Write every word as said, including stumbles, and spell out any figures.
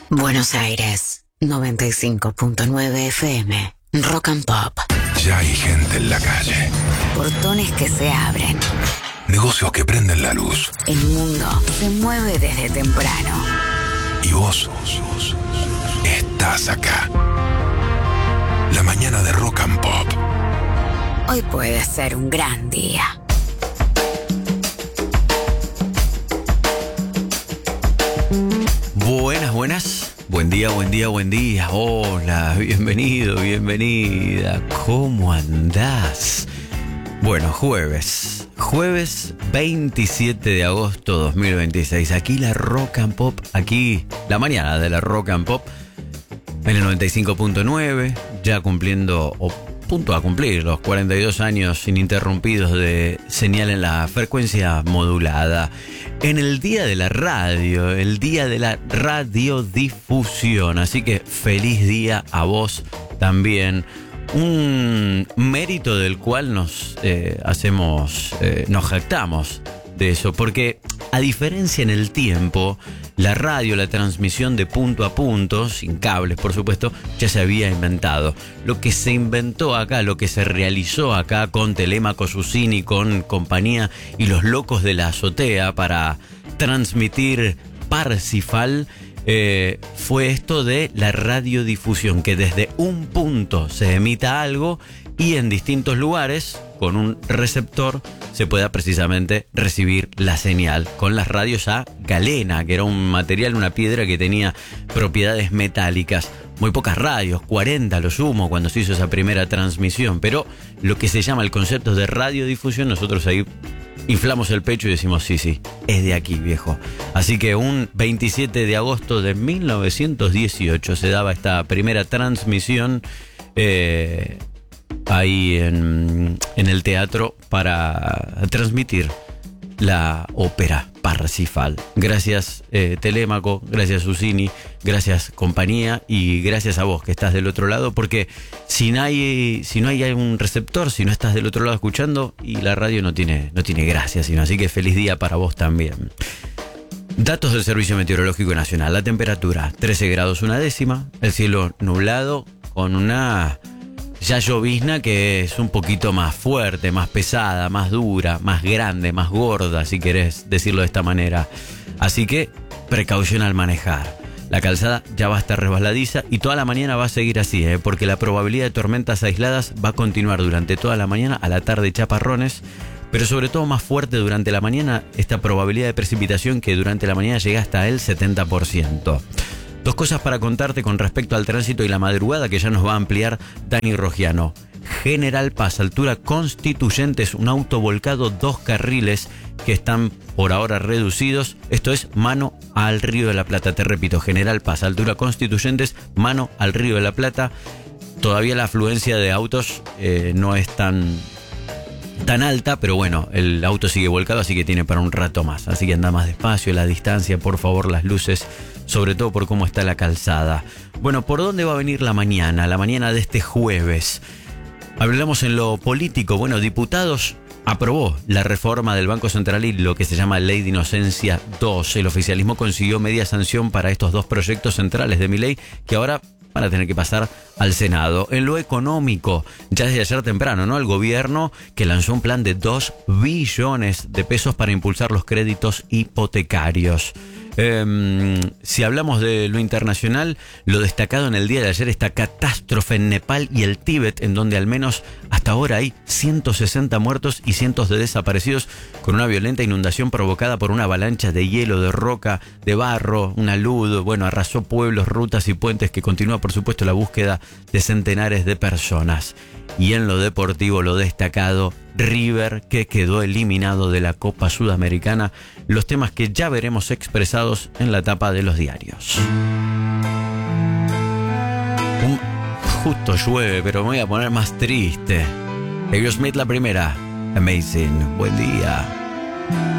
Buenos Aires, noventa y cinco punto nueve F M, Rock and Pop. Ya hay gente en la calle. Portones que se abren. Negocios que prenden la luz. El mundo se mueve desde temprano. Y vos estás acá. La mañana de Rock and Pop. Hoy puede ser un gran día. Buenas, buenas. Buen día, buen día, buen día. Hola, bienvenido, bienvenida. ¿Cómo andás? Bueno, jueves. Jueves veintisiete de agosto dos mil veintiséis. Aquí la Rock and Pop. Aquí la mañana de la Rock and Pop. En el noventa y cinco punto nueve. Ya cumpliendo, o punto a cumplir, los cuarenta y dos años ininterrumpidos de señal en la frecuencia modulada. En el día de la radio, el día de la radiodifusión. Así que feliz día a vos también. Un mérito del cual nos eh, hacemos, eh, nos jactamos de eso, porque a diferencia en el tiempo, la radio, la transmisión de punto a punto, sin cables por supuesto, ya se había inventado. Lo que se inventó acá, lo que se realizó acá con Telemaco Susini, con compañía y los locos de la azotea para transmitir Parsifal, Eh, fue esto de la radiodifusión, que desde un punto se emita algo y en distintos lugares, con un receptor, se pueda precisamente recibir la señal. Con las radios a galena, que era un material, una piedra que tenía propiedades metálicas. Muy pocas radios, cuarenta lo sumo, cuando se hizo esa primera transmisión. Pero lo que se llama el concepto de radiodifusión, nosotros ahí inflamos el pecho y decimos, sí, sí, es de aquí, viejo. Así que un veintisiete de agosto de mil novecientos dieciocho se daba esta primera transmisión eh, ahí en, en el teatro para transmitir la ópera Parsifal. Gracias eh, Telemaco, gracias Susini, gracias compañía y gracias a vos que estás del otro lado, porque si no hay, si no hay un receptor, si no estás del otro lado escuchando, y la radio no tiene, no tiene gracia, sino. Así que feliz día para vos también. Datos del Servicio Meteorológico Nacional. La temperatura trece grados una décima, el cielo nublado con una ya llovizna que es un poquito más fuerte, más pesada, más dura, más grande, más gorda, si querés decirlo de esta manera. Así que precaución al manejar. La calzada ya va a estar resbaladiza y toda la mañana va a seguir así, ¿eh? Porque la probabilidad de tormentas aisladas va a continuar durante toda la mañana, a la tarde chaparrones, pero sobre todo más fuerte durante la mañana esta probabilidad de precipitación, que durante la mañana llega hasta el setenta por ciento. Dos cosas para contarte con respecto al tránsito y la madrugada, que ya nos va a ampliar Dani Rogiano. General Paz, altura Constituyentes, un auto volcado, dos carriles que están por ahora reducidos. Esto es mano al Río de la Plata. Te repito, General Paz, altura Constituyentes, mano al Río de la Plata. Todavía la afluencia de autos eh, no es tan... tan alta, pero bueno, el auto sigue volcado, así que tiene para un rato más. Así que anda más despacio, la distancia, por favor, las luces, sobre todo por cómo está la calzada. Bueno, ¿por dónde va a venir la mañana? La mañana de este jueves. Hablamos en lo político. Bueno, diputados aprobó la reforma del Banco Central y lo que se llama Ley de Inocencia dos. El oficialismo consiguió media sanción para estos dos proyectos centrales de mi ley, que ahora van a tener que pasar al Senado. En lo económico, ya desde ayer temprano, ¿no? El gobierno que lanzó un plan de dos billones de pesos para impulsar los créditos hipotecarios. Eh, si hablamos de lo internacional, lo destacado en el día de ayer, esta catástrofe en Nepal y el Tíbet, en donde al menos hasta ahora hay ciento sesenta muertos y cientos de desaparecidos, con una violenta inundación provocada por una avalancha de hielo, de roca, de barro, una luz. Bueno, arrasó pueblos, rutas y puentes, que continúa por supuesto la búsqueda de centenares de personas. Y en lo deportivo, lo destacado, River, que quedó eliminado de la Copa Sudamericana. Los temas que ya veremos expresados en la tapa de los diarios. Un, justo llueve, pero me voy a poner más triste. Aerosmith la primera. Amazing. Buen día.